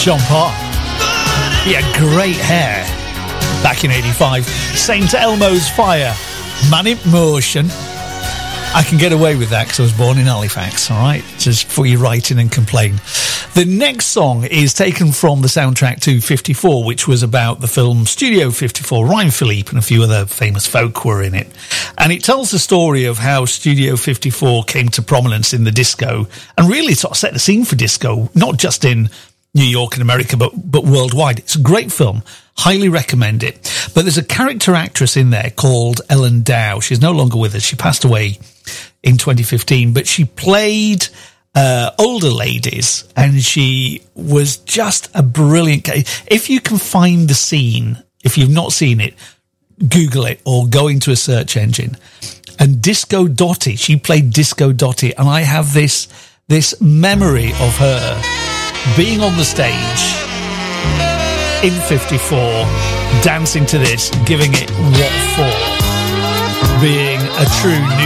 Sean Parr. He had great hair back in 85. Saint Elmo's Fire, Manic Motion. I can get away with that because I was born in Halifax, all right? Just for you write in and complain. The next song is taken from the soundtrack to 54, which was about the film Studio 54. Ryan Philippe and a few other famous folk were in it. And it tells the story of how Studio 54 came to prominence in the disco and really sort of set the scene for disco, not just in New York and America, but worldwide. It's a great film. Highly recommend it. But there's a character actress in there called Ellen Dow. She's no longer with us. She passed away in 2015, but she played older ladies, and she was just a brilliant. If you can find the scene, if you've not seen it, Google it or go into a search engine. And Disco Dottie, she played Disco Dottie, and I have this memory of her being on the stage in 54, dancing to this, giving it what for, being a true New